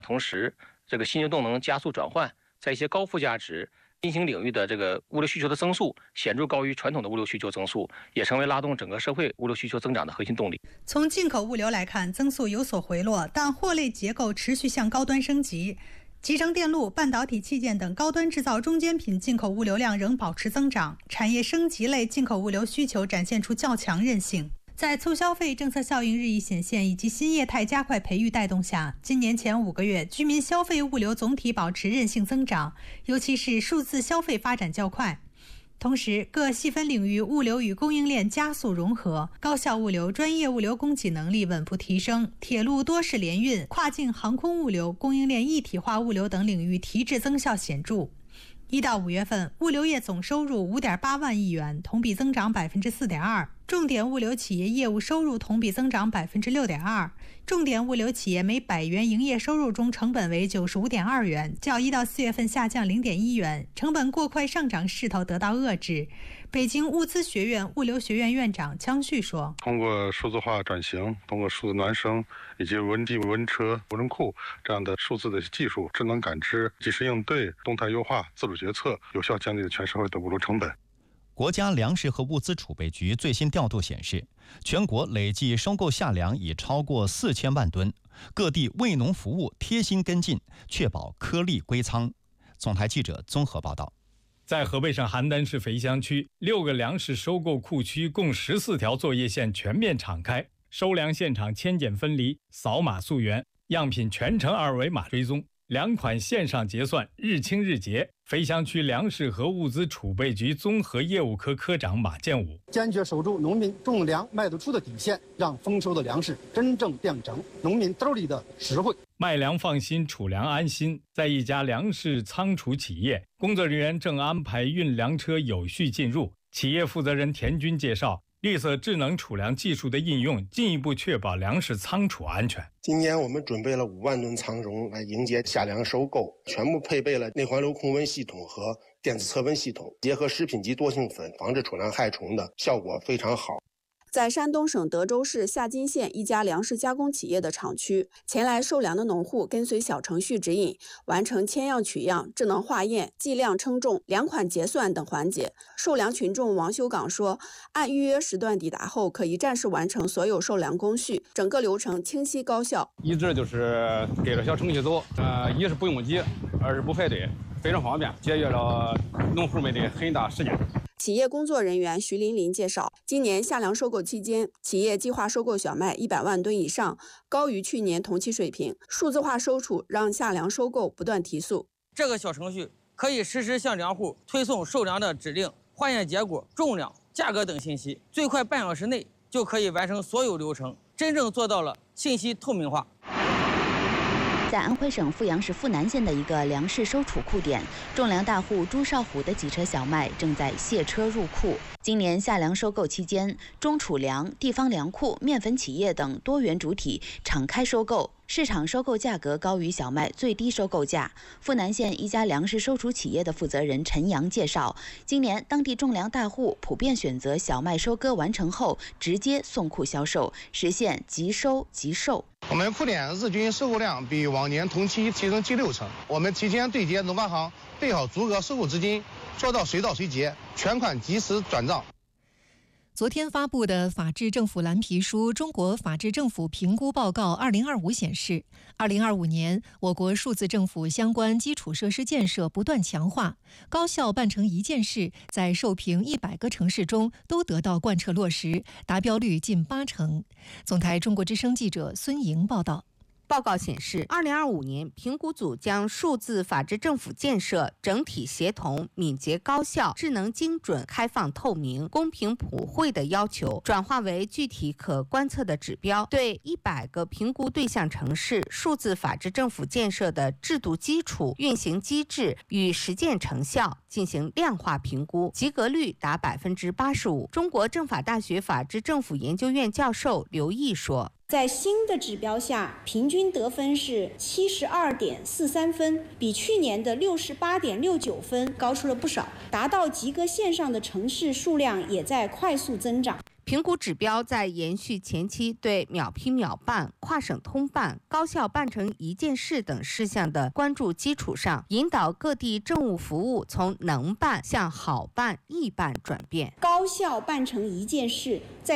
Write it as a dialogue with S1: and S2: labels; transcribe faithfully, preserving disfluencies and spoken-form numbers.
S1: 同时，这个新型动能加速转换，在一些高附加值新兴领域的这个物流需求的增速显著高于传统的物流需求增速，也成为拉动整个社会物流需求增长的核心动力。
S2: 从进口物流来看，增速有所回落，但货类结构持续向高端升级。集成电路、半导体器件等高端制造中间品进口物流量仍保持增长，产业升级类进口物流需求展现出较强韧性。在促消费政策效应日益显现以及新业态加快培育带动下，今年前五个月居民消费物流总体保持韧性增长，尤其是数字消费发展较快。同时，各细分领域物流与供应链加速融合，高效物流、专业物流供给能力稳步提升，铁路多式联运、跨境航空物流、供应链一体化物流等领域提质增效显著。一到五月份，物流业总收入五点八万亿元，同比增长百分之四点二。重点物流企业业务收入同比增长百分之六点二。重点物流企业每百元营业收入中成本为九十五点二元，较一到四月份下降零点一元，成本过快上涨势头得到遏制。北京物资学院物流学院院长姜旭说：“
S3: 通过数字化转型，通过数字孪生以及文地、文车、无人库这样的数字的技术、智能感知、及时应对、动态优化、自主决策，有效降低了全社会的物流成本。”
S4: 国家粮食和物资储备局最新调度显示，全国累计收购夏粮已超过四千万吨，各地为农服务贴心跟进，确保颗粒归仓。总台记者综合报道。
S5: 在河北省邯郸市肥乡区，六个粮食收购库区共十四条作业线全面敞开，收粮现场签检分离，扫码溯源，样品全程二维码追踪，粮款线上结算，日清日结。肥乡区粮食和物资储备局综合业务科科长马建武
S6: 坚决守住农民种粮卖得出的底线，让丰收的粮食真正变成农民兜里的实惠。
S5: 卖粮放心，储粮安心。在一家粮食仓储企业，工作人员正安排运粮车有序进入。企业负责人田军介绍，绿色智能储粮技术的应用，进一步确保粮食仓储安全。
S7: 今年我们准备了五万吨仓容来迎接夏粮收购，全部配备了内环流控温系统和电子测温系统，结合食品级多性粉，防治储粮害虫的效果非常好。
S8: 在山东省德州市夏津县一家粮食加工企业的厂区，前来售粮的农户跟随小程序指引，完成签样取样、智能化验、计量称重、粮款结算等环节。售粮群众王修岗说，按预约时段抵达后，可一站式完成所有售粮工序，整个流程清晰高效。
S9: 一直就是给着小程序走，呃，一是不用急，二是不排队，非常方便，节约了农户们的很大时间。
S8: 企业工作人员徐琳琳介绍，今年夏粮收购期间，企业计划收购小麦一百万吨以上，高于去年同期水平。数字化收储让夏粮收购不断提速。
S10: 这个小程序可以实时向粮户推送售粮的指令、化验结果、重量、价格等信息，最快半小时内就可以完成所有流程，真正做到了信息透明化。
S11: 在安徽省阜阳市阜南县的一个粮食收储库点，种粮大户朱少虎的几车小麦正在卸车入库。今年夏粮收购期间，中储粮、地方粮库、面粉企业等多元主体敞开收购，市场收购价格高于小麦最低收购价。阜南县一家粮食收储企业的负责人陈阳介绍，今年当地种粮大户普遍选择小麦收割完成后直接送库销售，实现即收即售。
S12: 我们库点日均收购量比往年同期提升近六成。我们提前对接农发行，备好足额收购资金，做到随到随结，全款及时转账。
S13: 昨天发布的法治政府蓝皮书《中国法治政府评估报告二零二五》显示，二零二五年我国数字政府相关基础设施建设不断强化，高效办成一件事在受评一百个城市中都得到贯彻落实，达标率近八成。总台中国之声记者孙莹报道。
S14: 报告显示，二零二五年评估组将数字法治政府建设整体协同、敏捷高效、智能精准、开放透明、公平普惠的要求，转化为具体可观测的指标，对一百个评估对象城市数字法治政府建设的制度基础、运行机制与实践成效进行量化评估，及格率达百分之八十五。中国政法大学法治政府研究院教授刘毅说，
S15: 在新的指标下，平均得分是七十二点四三分，比去年的六十八点六九分高出了不少。达到及格线上的城市数量也在快速增长。
S14: 评估指标在延续前期对秒批秒办、跨省通办、高效办成一件事等事项的关注基础上，引导各地政务服务从能办向好办、易办转变。
S15: 高效办成一件事，在